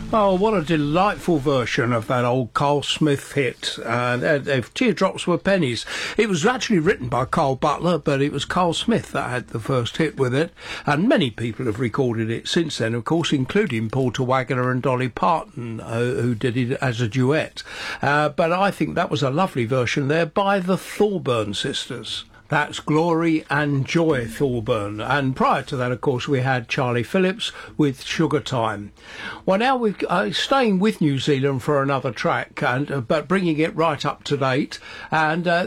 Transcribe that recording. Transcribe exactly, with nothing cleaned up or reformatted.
Oh, what a delightful version of that old Carl Smith hit. And uh, if Teardrops Were Pennies. It was actually written by Carl Butler, but it was Carl Smith that had the first hit with it. And many people have recorded it since then, of course, including Porter Wagoner and Dolly Parton, uh, who did it as a duet. Uh, but I think that was a lovely version there by the Thorburn sisters. That's Glory and Joy Thorburn. And prior to that, of course, we had Charlie Phillips with Sugar Time. Well, now we're uh, staying with New Zealand for another track, and uh, but bringing it right up to date. And uh,